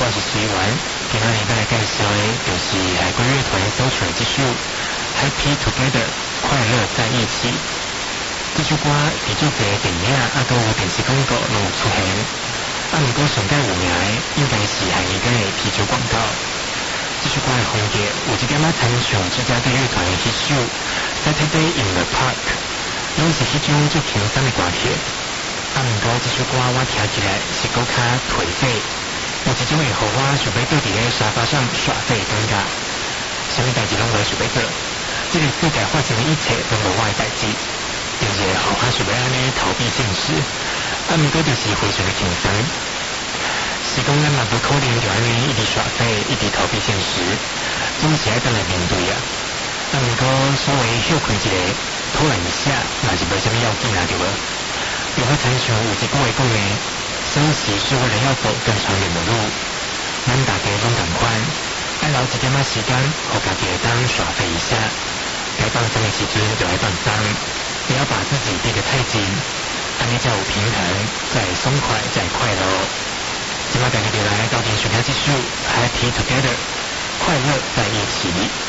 是水源，今仔日要来介绍的就是海龟乐团所唱的这首《Happy Together》快乐在一起。这首歌伫足侪电影还有电视广告拢有出现，毋过上届有名的应该是海尼根的啤酒广告。这首歌的风格有一点仔参像芝加哥乐团的迄首《Saturday in the Park》，拢是迄种最轻松的歌曲。毋过这首歌我听起来是够较颓废，有一种会互我想要倒伫咧沙发上耍废的感觉。啥物代志拢无想要做，这个世界发生的一切拢无我的代志，就是互我想要安尼逃避现实。毋过就是非常的轻松。是讲咱嘛无可能就安尼一直耍废，一直逃避现实，总是爱当来面对啊。毋过稍微休困一下，偷懒一下，那是无啥物要紧啊，对无？有个参像有一句话讲的，休息是为了要走更长远的路。咱大家拢同款，爱留一点仔时间，互家己会当耍废一下。该放松的时阵就爱放松，不要把自己逼得太紧，安尼才有平衡，才会松快，才会快乐。今仔大家就来到底选择这首《Happy Together》，快乐在一起。